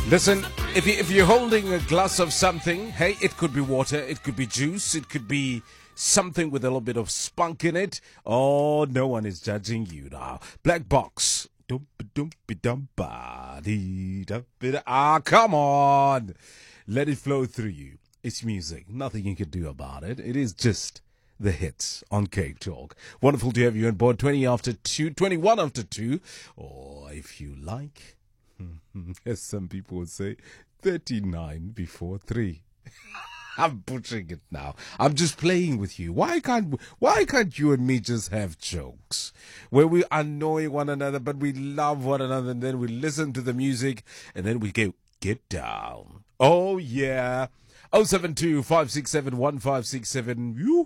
Listen, if you're holding a glass of something, hey, it could be water, it could be juice, it could be something with a little bit of spunk in it. Oh, no one is judging you now. Black Box. Ah, come on. Let it flow through you. It's music. Nothing you can do about it. It is just the hits on Cape Talk. Wonderful to have you on board. 21 after 2. Or if you like, as some people would say, 39 before 3. I'm butchering it now. I'm just playing with you. Why can't you and me just have jokes where we annoy one another, but we love one another, and then we listen to the music, and then we go, get down. Oh, yeah. 072 567 1567. You.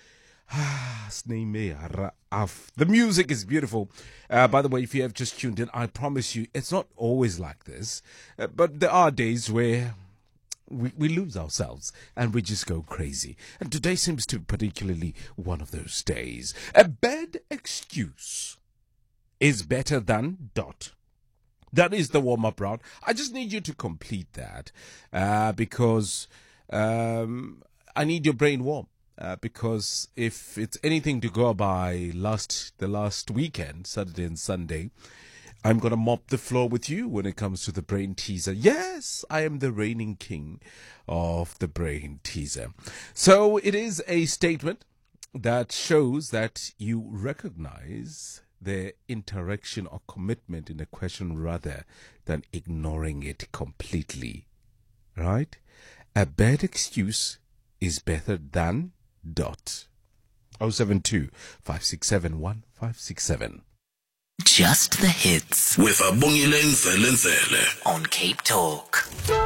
The music is beautiful. By the way, if you have just tuned in, I promise you, it's not always like this. But there are days where we lose ourselves and we just go crazy. And today seems to be particularly one of those days. A bad excuse is better than ... That is the warm-up round. I just need you to complete that because I need your brain warm. Because if it's anything to go by the last weekend, Saturday and Sunday, I'm going to mop the floor with you when it comes to the brain teaser. Yes, I am the reigning king of the brain teaser. So it is a statement that shows that you recognize the interaction or commitment in a question rather than ignoring it completely. Right? A bad excuse is better than ... 072 567 1567. Just the hits with Abongile Nzele on Cape Talk.